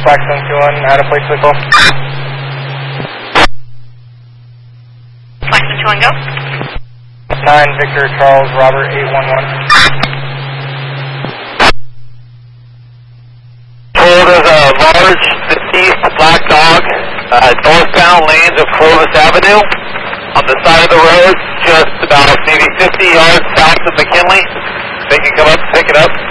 Blackstone 21, out of place vehicle. Blackstone 21, go. 9 Victor Charles Robert 811. There's a large deceased black dog, northbound lanes of Clovis Avenue, on the side of the road, just about maybe 50 yards south of McKinley. They can come up and pick it up.